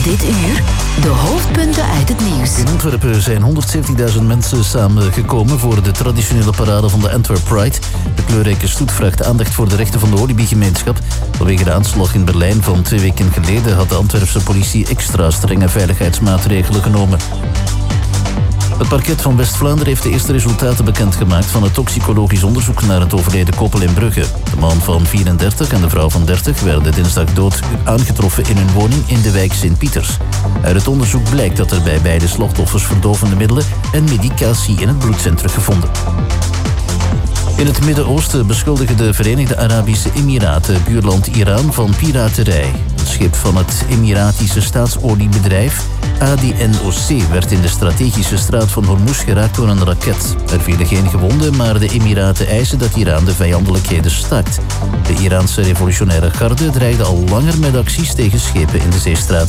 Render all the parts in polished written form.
Dit uur de hoofdpunten uit het nieuws. In Antwerpen zijn 170.000 mensen samengekomen voor de traditionele parade van de Antwerp Pride. De kleurrijke stoet vraagt aandacht voor de rechten van de Walibi-gemeenschap. Vanwege de aanslag in Berlijn van 2 weken geleden had de Antwerpse politie extra strenge veiligheidsmaatregelen genomen. Het parket van West-Vlaanderen heeft de eerste resultaten bekendgemaakt van het toxicologisch onderzoek naar het overleden koppel in Brugge. De man van 34 en de vrouw van 30 werden dinsdag dood aangetroffen in hun woning in de wijk Sint-Pieters. Uit het onderzoek blijkt dat er bij beide slachtoffers verdovende middelen en medicatie in het bloed zijn teruggevonden. In het Midden-Oosten beschuldigen de Verenigde Arabische Emiraten buurland Iran van piraterij. Het schip van het Emiratische staatsoliebedrijf ADNOC werd in de strategische straat van Hormuz geraakt door een raket. Er vielen geen gewonden, maar de Emiraten eisen dat Iran de vijandelijkheden stakt. De Iraanse revolutionaire garde dreigde al langer met acties tegen schepen in de zeestraat.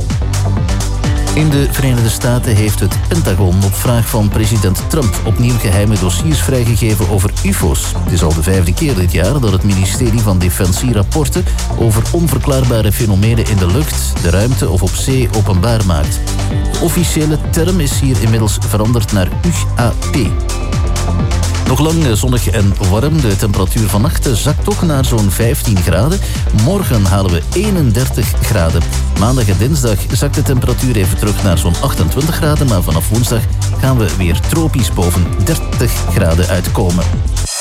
In de Verenigde Staten heeft het Pentagon op vraag van president Trump opnieuw geheime dossiers vrijgegeven over UFO's. Het is al de 5e keer dit jaar dat het ministerie van Defensie rapporten over onverklaarbare fenomenen in de lucht, de ruimte of op zee openbaar maakt. De officiële term is hier inmiddels veranderd naar UAP. Nog lang zonnig en warm. De temperatuur vannacht zakt toch naar zo'n 15 graden. Morgen halen we 31 graden. Maandag en dinsdag zakt de temperatuur even terug naar zo'n 28 graden. Maar vanaf woensdag gaan we weer tropisch boven 30 graden uitkomen.